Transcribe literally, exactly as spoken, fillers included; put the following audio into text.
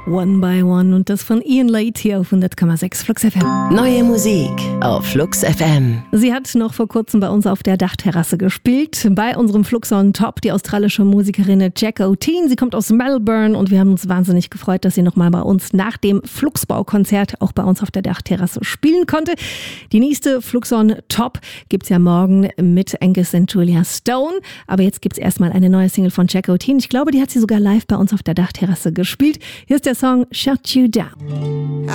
One by One und das von Ian Late hier auf hundert Komma sechs Flux F M. Neue Musik auf Flux F M. Sie hat noch vor kurzem bei uns auf der Dachterrasse gespielt. Bei unserem Flux on Top, die australische Musikerin Jacko Teen. Sie kommt aus Melbourne und wir haben uns wahnsinnig gefreut, dass sie nochmal bei uns nach dem Fluxbau-Konzert auch bei uns auf der Dachterrasse spielen konnte. Die nächste Flux on Top gibt's ja morgen mit Angus und Julia Stone. Aber jetzt gibt's erstmal eine neue Single von Jacko Teen. Ich glaube, die hat sie sogar live bei uns auf der Dachterrasse gespielt. Hier ist der Song Shut You Down.